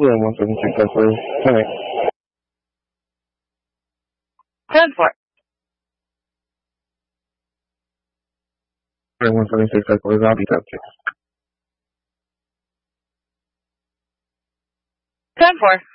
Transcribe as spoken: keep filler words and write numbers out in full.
William one seven six five four. Alright. ten four. William one seven six five four. Robbie Top six. ten four.